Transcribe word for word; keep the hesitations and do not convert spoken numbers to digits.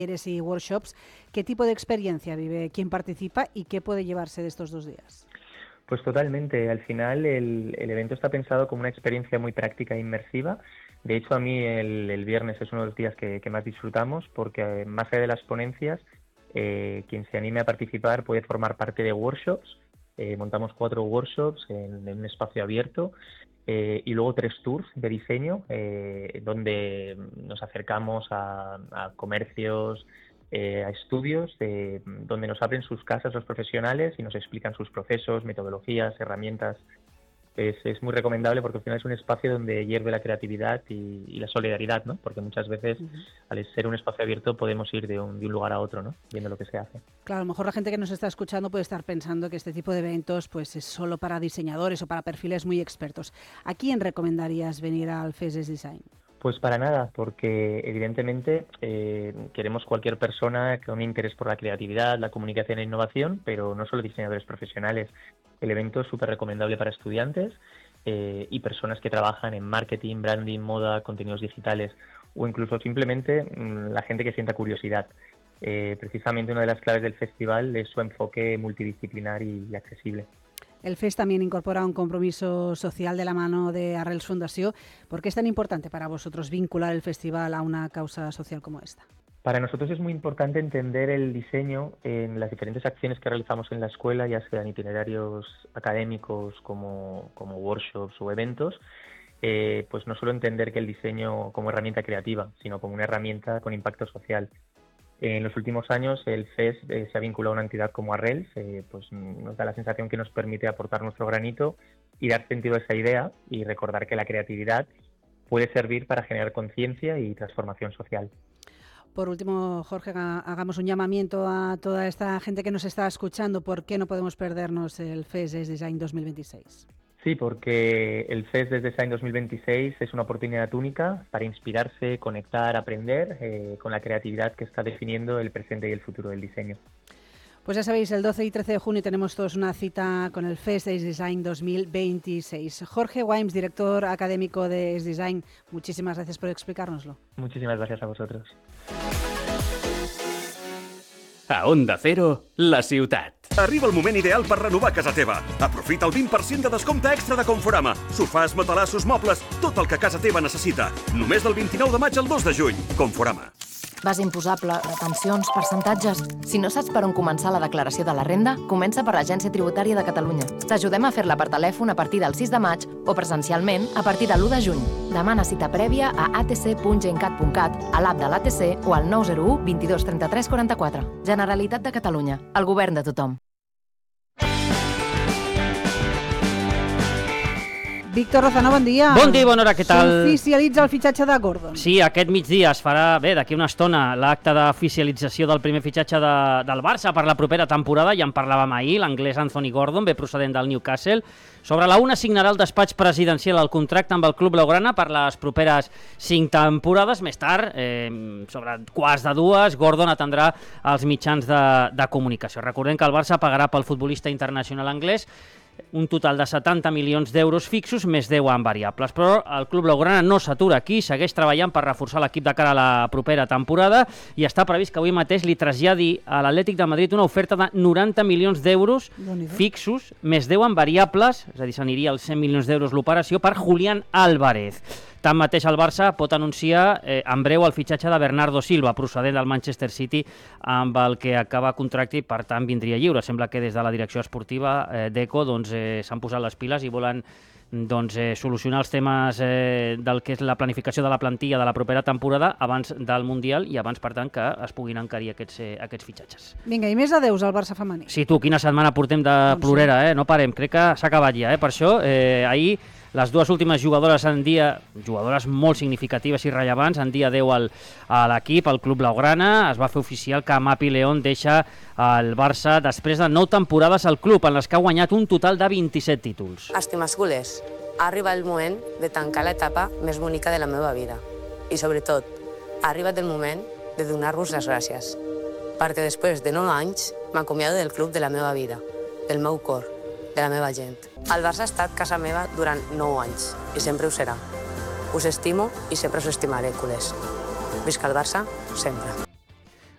talleres y workshops. ¿Qué tipo de experiencia vive quien participa y qué puede llevarse de estos dos días? Pues totalmente. Al final el, el evento está pensado como una experiencia muy práctica e inmersiva. De hecho, a mí el, el viernes es uno de los días que, que más disfrutamos porque, más allá de las ponencias, eh, quien se anime a participar puede formar parte de workshops. Eh, montamos cuatro workshops en, en un espacio abierto eh, y luego tres tours de diseño eh, donde nos acercamos a, a comercios, eh, a estudios, eh, donde nos abren sus casas los profesionales y nos explican sus procesos, metodologías, herramientas. Es, es muy recomendable porque al final es un espacio donde hierve la creatividad y, y la solidaridad, ¿no? Porque muchas veces, uh-huh. al ser un espacio abierto, podemos ir de un, de un lugar a otro, ¿no? Viendo lo que se hace. Claro, a lo mejor la gente que nos está escuchando puede estar pensando que este tipo de eventos pues es solo para diseñadores o para perfiles muy expertos. ¿A quién recomendarías venir al Fest is Design? Pues para nada, porque evidentemente eh, queremos cualquier persona con un interés por la creatividad, la comunicación e innovación, pero no solo diseñadores profesionales. El evento es súper recomendable para estudiantes eh, y personas que trabajan en marketing, branding, moda, contenidos digitales o incluso simplemente mmm, la gente que sienta curiosidad. Eh, precisamente una de las claves del festival es su enfoque multidisciplinar y, y accesible. El Fest también incorpora un compromiso social de la mano de Arrels Fundació. ¿Por qué es tan importante para vosotros vincular el festival a una causa social como esta? Para nosotros es muy importante entender el diseño en las diferentes acciones que realizamos en la escuela, ya sean itinerarios académicos como, como workshops o eventos, eh, pues no solo entender que el diseño como herramienta creativa, sino como una herramienta con impacto social. En los últimos años el Fest eh, se ha vinculado a una entidad como Arrels, eh, pues nos da la sensación que nos permite aportar nuestro granito y dar sentido a esa idea y recordar que la creatividad puede servir para generar conciencia y transformación social. Por último, Jorge, hagamos un llamamiento a toda esta gente que nos está escuchando. ¿Por qué no podemos perdernos el Fest is Design dos mil veintiséis? Sí, porque el Fest is Design dos mil veintiséis es una oportunidad única para inspirarse, conectar, aprender eh, con la creatividad que está definiendo el presente y el futuro del diseño. Pues ya sabéis, el doce y trece de junio tenemos todos una cita con el Fest is Design dos mil veintiséis. Jorge Wimes, director académico de is Design, muchísimas gracias por explicárnoslo. Muchísimas gracias a vosotros. A Onda Cero, la ciutat. Arriba el moment ideal per renovar casa teva. Aprofita el vint per cent de descompte extra de Conforama. Sofàs, matalassos, mobles, tot el que casa teva necessita. Només del vint-i-nou de maig al dos de juny. Conforama. Base imposable, retencions, percentatges... Si no saps per on començar la declaració de la renda, comença per l'Agència Tributària de Catalunya. T'ajudem a fer-la per telèfon a partir del sis de maig o presencialment a partir de l'u de juny. Demana cita prèvia a a t c punt gencat punt cat, a l'app de l'A T C o al nou zero u vint dos trenta tres quaranta quatre. Generalitat de Catalunya. El govern de tothom. Víctor Lozano, bon dia. Bon dia i bona hora, què tal? S'oficialitza el fitxatge de Gordon. Sí, aquest migdia es farà, bé, d'aquí una estona, l'acte d'oficialització del primer fitxatge de, del Barça per la propera temporada. Ja en parlàvem ahir, l'anglès Anthony Gordon, ve procedent del Newcastle. Sobre la una signarà el despatx presidencial el contracte amb el club blaugrana per les properes cinc temporades. Més tard, eh, sobre quarts de dues, Gordon atendrà els mitjans de, de comunicació. Recordem que el Barça pagarà pel futbolista internacional anglès un total de setanta milions d'euros fixos més deu en variables. Però el club blaugrana no s'atura aquí, segueix treballant per reforçar l'equip de cara a la propera temporada i està previst que avui mateix li traslladi a l'Atlètic de Madrid una oferta de noranta milions d'euros fixos més deu en variables, és a dir, s'aniria als cent milions d'euros l'operació per Julián Álvarez. Tanmateix, el Barça pot anunciar eh, en breu el fitxatge de Bernardo Silva, procedent del Manchester City, amb el que acaba contracte i, per tant, vindria lliure. Sembla que des de la direcció esportiva eh, d'Eco doncs, eh, s'han posat les piles i volen doncs, eh, solucionar els temes eh, del que és la planificació de la plantilla de la propera temporada abans del Mundial i abans, per tant, que es puguin encarir aquests, eh, aquests fitxatges. Vinga, i més adeus al Barça femení. Sí, tu, quina setmana portem de doncs plorera, eh? No parem, crec que s'ha acabat ja, eh? Per això, eh, ahir les dues últimes jugadores en dia, jugadores molt significatives i rellevants, en dia adeu al, a l'equip, al club blaugrana. Es va fer oficial que Mapi León deixa el Barça després de nou temporades al club, en les que ha guanyat un total de vint-i-set títols. Estimes culers, ha arribat el moment de tancar l'etapa més bonica de la meva vida. I sobretot, ha arribat el moment de donar-vos les gràcies. Perquè després de nou anys m'acomiado del club de la meva vida, del meu cor, de la meva gent. El Barça ha estat casa meva durant nou anys i sempre ho serà. Us estimo i sempre us estimaré, culers. Visca el Barça, sempre.